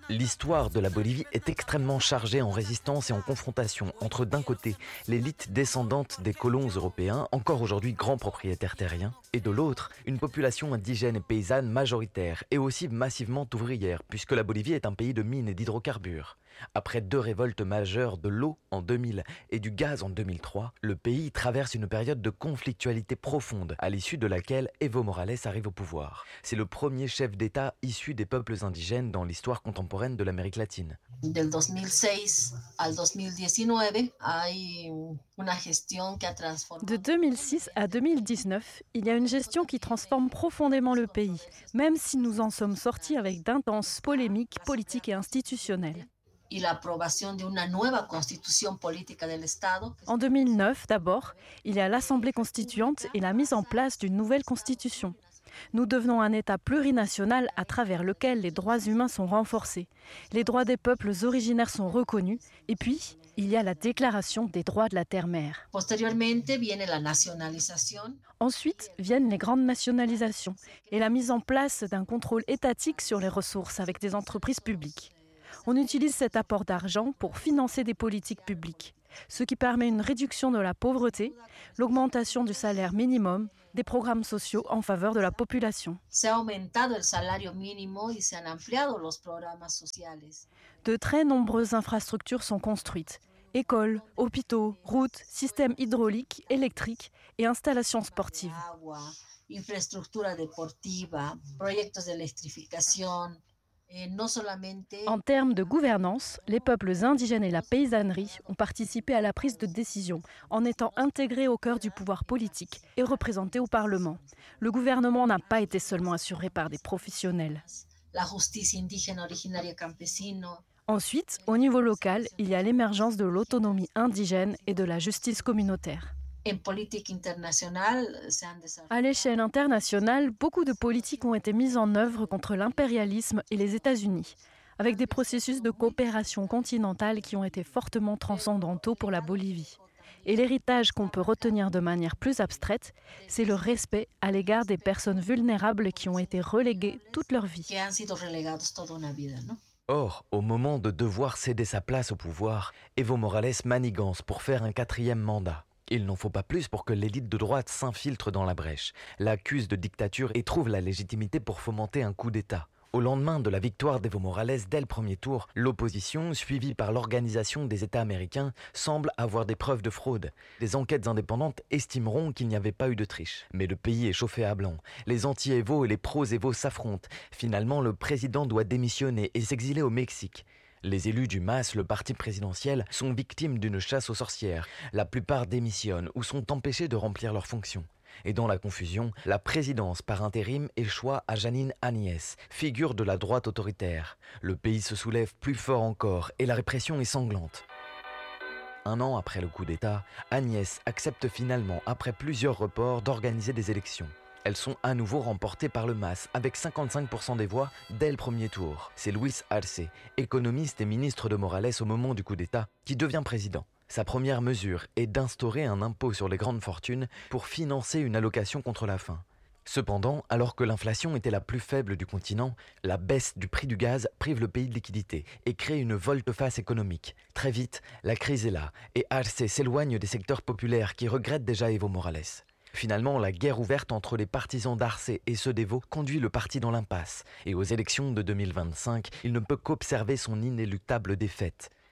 L'histoire de la Bolivie est extrêmement chargée en résistance et en confrontation entre d'un côté l'élite descendante des colons européens, encore aujourd'hui grands propriétaires terriens, et de l'autre une population indigène et paysanne majoritaire et aussi massivement ouvrière, puisque la Bolivie est un pays de mines et d'hydrocarbures. Après 2 révoltes majeures de l'eau en 2000 et du gaz en 2003, le pays traverse une période de conflictualité profonde, à l'issue de laquelle Evo Morales arrive au pouvoir. C'est le premier chef d'État issu des peuples indigènes dans l'histoire contemporaine de l'Amérique latine. Del 2006 al 2019 hay una gestión que ha transformado. De 2006 à 2019, il y a une gestion qui transforme profondément le pays, même si nous en sommes sortis avec d'intenses polémiques politiques et institutionnelles. Y la aprobación de una nueva constitución política del Estado. En 2009, d'abord, il y a l'Assemblée constituante et la mise en place d'une nouvelle constitution. Nous devenons un État plurinational à travers lequel les droits humains sont renforcés. Les droits des peuples originaires sont reconnus. Et puis, il y a la déclaration des droits de la terre-mère. Posteriormente viene la nacionalización. Ensuite viennent les grandes nationalisations et la mise en place d'un contrôle étatique sur les ressources avec des entreprises publiques. On utilise cet apport d'argent pour financer des politiques publiques, ce qui permet une réduction de la pauvreté, l'augmentation du salaire minimum, des programmes sociaux en faveur de la population. Se ha aumentado el salario mínimo y se han ampliado los programas sociales. De très nombreuses infrastructures sont construites. Écoles, hôpitaux, routes, systèmes hydrauliques, électriques et installations sportives. Agua, infraestructura deportiva, proyectos de electrificación. En termes de gouvernance, les peuples indigènes et la paysannerie ont participé à la prise de décision en étant intégrés au cœur du pouvoir politique et représentés au Parlement. Le gouvernement n'a pas été seulement assuré par des professionnels. La justicia indígena originaria campesino. Ensuite, au niveau local, il y a l'émergence de l'autonomie indigène et de la justice communautaire. À l'échelle internationale, beaucoup de politiques ont été mises en œuvre contre l'impérialisme et les États-Unis, avec des processus de coopération continentale qui ont été fortement transcendantaux pour la Bolivie. Et l'héritage qu'on peut retenir de manière plus abstraite, c'est le respect à l'égard des personnes vulnérables qui ont été reléguées toute leur vie. Or, au moment de devoir céder sa place au pouvoir, Evo Morales manigance pour faire un 4e mandat. Il n'en faut pas plus pour que l'élite de droite s'infiltre dans la brèche, l'accuse de dictature et trouve la légitimité pour fomenter un coup d'État. Au lendemain de la victoire d'Evo Morales dès le premier tour, l'opposition, suivie par l'Organisation des États américains, semble avoir des preuves de fraude. Des enquêtes indépendantes estimeront qu'il n'y avait pas eu de triche. Mais le pays est chauffé à blanc. Les anti-Evo et les pro-Evo s'affrontent. Finalement, le président doit démissionner et s'exiler au Mexique. Les élus du MAS, le parti présidentiel, sont victimes d'une chasse aux sorcières. La plupart démissionnent ou sont empêchés de remplir leurs fonctions. Et dans la confusion, la présidence par intérim échoit à Janine Áñez, figure de la droite autoritaire. Le pays se soulève plus fort encore et la répression est sanglante. 1 an après le coup d'État, Áñez accepte finalement, après plusieurs reports, d'organiser des élections. Elles sont à nouveau remportées par le MAS, avec 55% des voix dès le premier tour. C'est Luis Arce, économiste et ministre de Morales au moment du coup d'État, qui devient président. Sa première mesure est d'instaurer un impôt sur les grandes fortunes pour financer une allocation contre la faim. Cependant, alors que l'inflation était la plus faible du continent, la baisse du prix du gaz prive le pays de liquidités et crée une volte-face économique. Très vite, la crise est là et Arce s'éloigne des secteurs populaires qui regrettent déjà Evo Morales. Finalement, la guerre ouverte entre les partisans d'Arce et ceux d'Evo conduit le parti dans l'impasse. Et aux élections de 2025, il ne peut qu'observer son inéluctable défaite.